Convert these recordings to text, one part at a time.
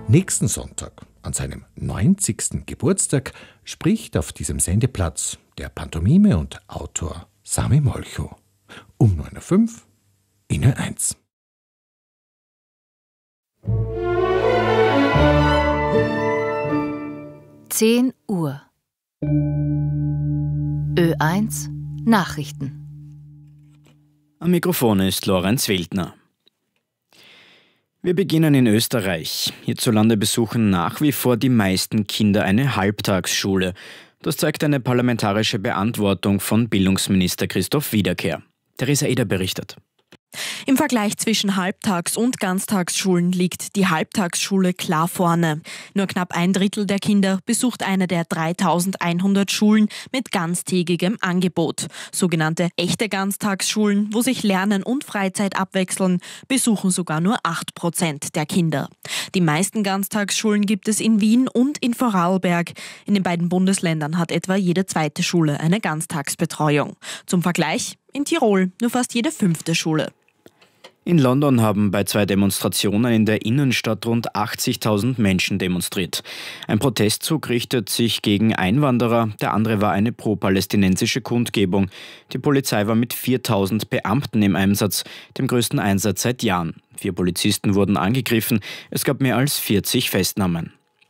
Nächsten Sonntag, an seinem 90. Geburtstag, spricht auf diesem Sendeplatz der Pantomime und Autor Sami Molcho. Um 9.05 Uhr in Ö1. Uhr. Ö1 Nachrichten. Am Mikrofon ist Lorenz Wildner. Wir beginnen in Österreich. Hierzulande besuchen nach wie vor die meisten Kinder eine Halbtagsschule. Das zeigt eine parlamentarische Beantwortung von Bildungsminister Christoph Wiederkehr. Theresa Eder berichtet. Im Vergleich zwischen Halbtags- und Ganztagsschulen liegt die Halbtagsschule klar vorne. Nur knapp 1/3 der Kinder besucht eine der 3100 Schulen mit ganztägigem Angebot. Sogenannte echte Ganztagsschulen, wo sich Lernen und Freizeit abwechseln, besuchen sogar nur 8% der Kinder. Die meisten Ganztagsschulen gibt es in Wien und in Vorarlberg. In den beiden Bundesländern hat etwa jede zweite Schule eine Ganztagsbetreuung. Zum Vergleich: in Tirol nur fast jede 5. Schule. In London haben bei 2 Demonstrationen in der Innenstadt rund 80.000 Menschen demonstriert. Ein Protestzug richtet sich gegen Einwanderer, der andere war eine pro-palästinensische Kundgebung. Die Polizei war mit 4.000 Beamten im Einsatz, dem größten Einsatz seit Jahren. 4 Polizisten wurden angegriffen, es gab mehr als 40 Festnahmen.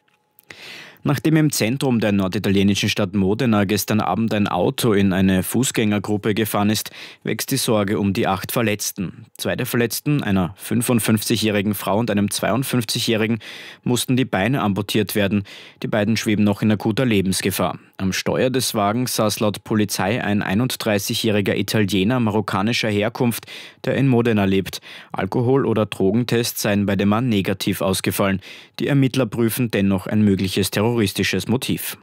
Nachdem im Zentrum der norditalienischen Stadt Modena gestern Abend ein Auto in eine Fußgängergruppe gefahren ist, wächst die Sorge um die 8 Verletzten. 2 der Verletzten, einer 55-jährigen Frau und einem 52-jährigen, mussten die Beine amputiert werden. Die beiden schweben noch in akuter Lebensgefahr. Am Steuer des Wagens saß laut Polizei ein 31-jähriger Italiener marokkanischer Herkunft, der in Modena lebt. Alkohol- oder Drogentests seien bei dem Mann negativ ausgefallen. Die Ermittler prüfen dennoch ein mögliches terroristisches Motiv.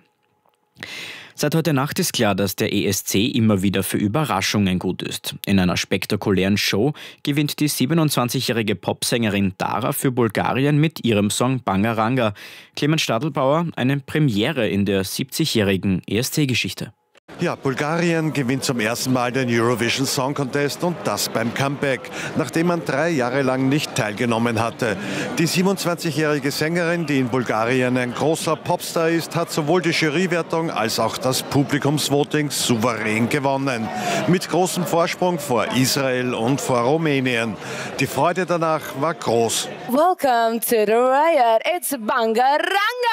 Seit heute Nacht ist klar, dass der ESC immer wieder für Überraschungen gut ist. In einer spektakulären Show gewinnt die 27-jährige Popsängerin Dara für Bulgarien mit ihrem Song Bangaranga. Clemens Stadelbauer, eine Premiere in der 70-jährigen ESC-Geschichte. Ja, Bulgarien gewinnt zum ersten Mal den Eurovision Song Contest und das beim Comeback, nachdem man 3 Jahre lang nicht teilgenommen hatte. Die 27-jährige Sängerin, die in Bulgarien ein großer Popstar ist, hat sowohl die Jurywertung als auch das Publikumsvoting souverän gewonnen. Mit großem Vorsprung vor Israel und vor Rumänien. Die Freude danach war groß. Welcome to the riot, it's Bangaranga!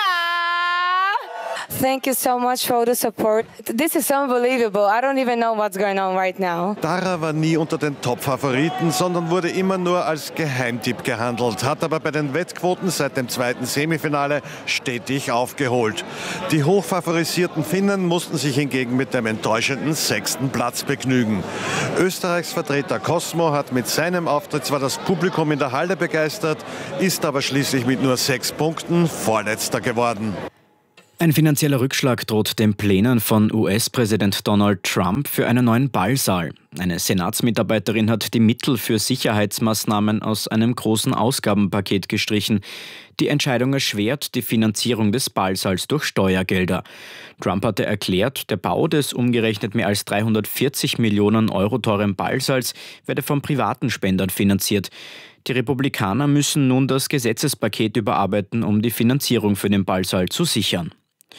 Thank you so much for the support. This is unbelievable. I don't even know what's going on right now. Dara war nie unter den Top-Favoriten, sondern wurde immer nur als Geheimtipp gehandelt, hat aber bei den Wettquoten seit dem 2. Semifinale stetig aufgeholt. Die hochfavorisierten Finnen mussten sich hingegen mit dem enttäuschenden 6. Platz begnügen. Österreichs Vertreter Cosmo hat mit seinem Auftritt zwar das Publikum in der Halle begeistert, ist aber schließlich mit nur 6 Punkten Vorletzter geworden. Ein finanzieller Rückschlag droht den Plänen von US-Präsident Donald Trump für einen neuen Ballsaal. Eine Senatsmitarbeiterin hat die Mittel für Sicherheitsmaßnahmen aus einem großen Ausgabenpaket gestrichen. Die Entscheidung erschwert die Finanzierung des Ballsaals durch Steuergelder. Trump hatte erklärt, der Bau des umgerechnet mehr als 340 Millionen Euro teuren Ballsaals werde von privaten Spendern finanziert. Die Republikaner müssen nun das Gesetzespaket überarbeiten, um die Finanzierung für den Ballsaal zu sichern.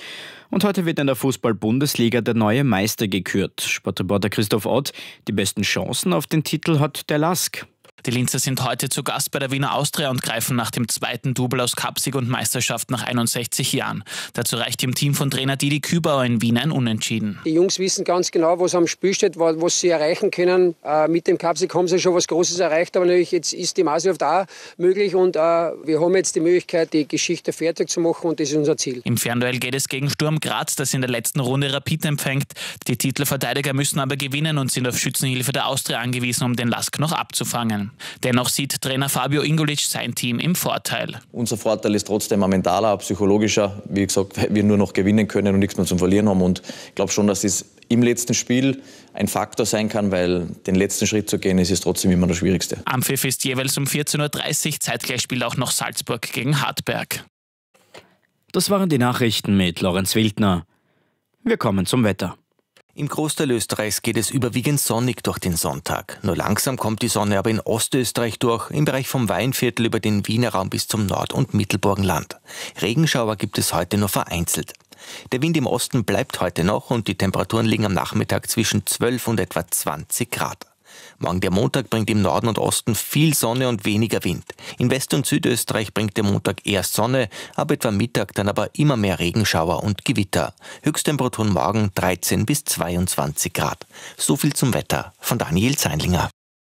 Und heute wird in der Fußball-Bundesliga der neue Meister gekürt. Sportreporter Christoph Ott, die besten Chancen auf den Titel hat der LASK. Die Linzer sind heute zu Gast bei der Wiener Austria und greifen nach dem 2. Double aus Cupsieg und Meisterschaft nach 61 Jahren. Dazu reicht dem Team von Trainer Didi Kübauer in Wien ein Unentschieden. Die Jungs wissen ganz genau, was am Spiel steht, was sie erreichen können. Mit dem Cupsieg haben sie schon was Großes erreicht, aber natürlich jetzt ist die Meisterschaft auch möglich und wir haben jetzt die Möglichkeit, die Geschichte fertig zu machen und das ist unser Ziel. Im Fernduell geht es gegen Sturm Graz, das in der letzten Runde Rapid empfängt. Die Titelverteidiger müssen aber gewinnen und sind auf Schützenhilfe der Austria angewiesen, um den LASK noch abzufangen. Dennoch sieht Trainer Fabio Ingolic sein Team im Vorteil. Unser Vorteil ist trotzdem ein mentaler, psychologischer. Wie gesagt, weil wir nur noch gewinnen können und nichts mehr zum Verlieren haben. Und ich glaube schon, dass es im letzten Spiel ein Faktor sein kann, weil den letzten Schritt zu gehen, ist trotzdem immer das Schwierigste. Ampfiff ist jeweils um 14.30 Uhr. Zeitgleich spielt auch noch Salzburg gegen Hartberg. Das waren die Nachrichten mit Lorenz Wildner. Wir kommen zum Wetter. Im Großteil Österreichs geht es überwiegend sonnig durch den Sonntag. Nur langsam kommt die Sonne aber in Ostösterreich durch, im Bereich vom Weinviertel über den Wiener Raum bis zum Nord- und Mittelburgenland. Regenschauer gibt es heute nur vereinzelt. Der Wind im Osten bleibt heute noch und die Temperaturen liegen am Nachmittag zwischen 12 und etwa 20 Grad. Morgen der Montag bringt im Norden und Osten viel Sonne und weniger Wind. In West- und Südösterreich bringt der Montag erst Sonne, ab etwa Mittag dann aber immer mehr Regenschauer und Gewitter. Höchsttemperaturen morgen 13 bis 22 Grad. So viel zum Wetter von Daniel Zeinlinger.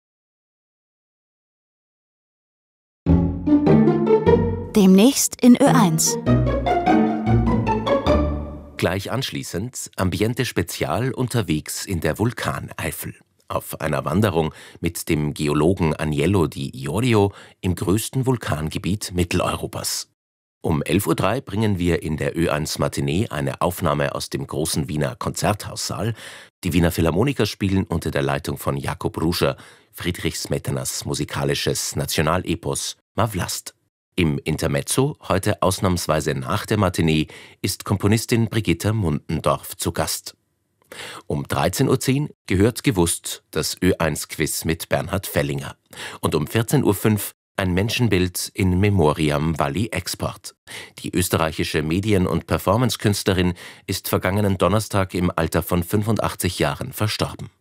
Demnächst in Ö1. Gleich anschließend Ambiente Spezial unterwegs in der Vulkaneifel. Auf einer Wanderung mit dem Geologen Agnello Di Iorio im größten Vulkangebiet Mitteleuropas. Um 11:03 Uhr bringen wir in der Ö1 Matinee eine Aufnahme aus dem großen Wiener Konzerthaussaal. Die Wiener Philharmoniker spielen unter der Leitung von Jakub Ruscher Friedrich Smetanas musikalisches Nationalepos Ma Vlast. Im Intermezzo, heute ausnahmsweise nach der Matinee, ist Komponistin Brigitta Mundendorf zu Gast. Um 13:10 Uhr gehört gewusst das Ö1-Quiz mit Bernhard Fellinger. Und um 14:05 Uhr ein Menschenbild in Memoriam Valli Export. Die österreichische Medien- und Performancekünstlerin ist vergangenen Donnerstag im Alter von 85 Jahren verstorben.